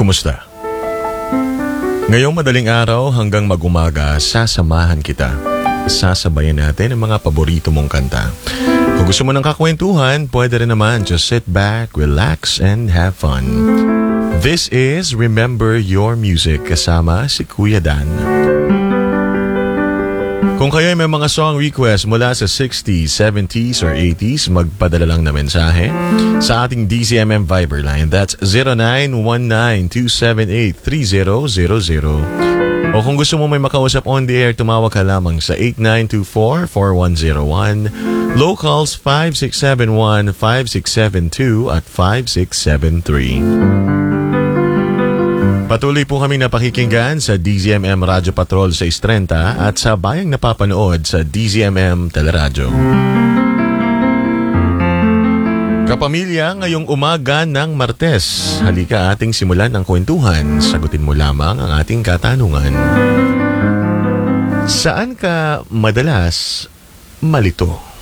Kumusta? Ngayong madaling araw hanggang mag-umaga, sasamahan kita. Sasabayan natin ang mga paborito mong kanta. Kung gusto mo ng kakwentuhan, pwede rin naman just sit back, relax, and have fun. This is Remember Your Music kasama si Kuya Dan. Kung kayo may mga song request mula sa 60s, 70s, or 80s, magpadala lang na mensahe sa ating DZMM Viber line. That's 0919-278-3000. O kung gusto mo may makausap on the air, tumawag ka lamang sa 8924-4101, locals 5671, 5672 at 5673. Patuloy po kami napakikinggan sa DZMM Radyo Patrol sa 630 at sa bayang napapanood sa DZMM Teleradyo. Kapamilya, ngayong umaga ng Martes, halika ating simulan ang kwentuhan. Sagutin mo lamang ang ating katanungan. Saan ka madalas malito?